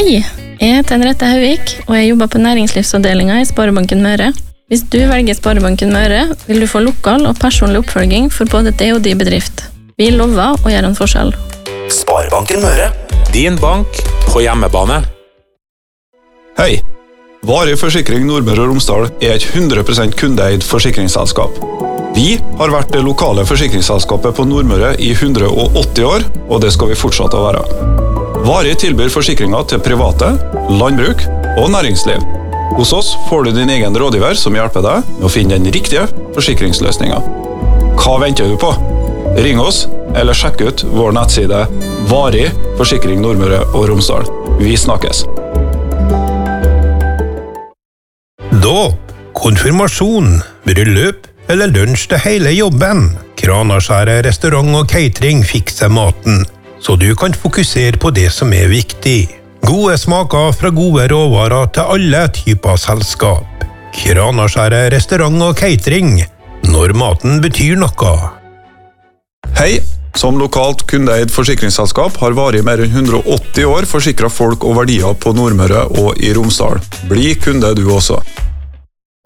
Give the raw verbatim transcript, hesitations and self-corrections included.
Hei, jeg heter Henriette Hauvik, og jeg jobber på næringslivsavdelingen i Sparebanken Møre. Hvis du velger Sparebanken Møre, vil du få lokal og personlig oppfølging for både det og de bedrift. Vi lover å gjøre en forskjell. Sparebanken Møre. Din bank på hjemmebane. Hei! Varig Forsikring Nordmøre og Romsdal er et hundre prosent kundeeid forsikringsselskap. Vi har vært det lokale forsikringsselskapet på Nordmøre i hundre og åtti år, og det skal vi fortsette å være. Varig tilbyr forsikringer til private, landbruk og næringsliv. Hos oss får du din egen rådgiver som hjelper deg med å finne den riktige forsikringsløsningen. Hva venter du på? Ring oss, eller sjekk ut vår nettside Varig Forsikring Nordmøre og Romsdal. Vi snakkes. Dåp, konfirmasjon, bryllup eller lunsj til hele jobben. Kranaskjæret restaurant og catering fikser maten, så du kan fokusere på det som er viktig. Gode smaker fra gode råvarer til alle typer selskap. Kranaskjæret restaurant og catering, når maten betyr noe. Hei! Som lokalt kundeeid forsikringsselskap har Varig mer enn hundre og åtti år forsikret folk og verdier på Nordmøre og i Romsdal. Bli kunde du også.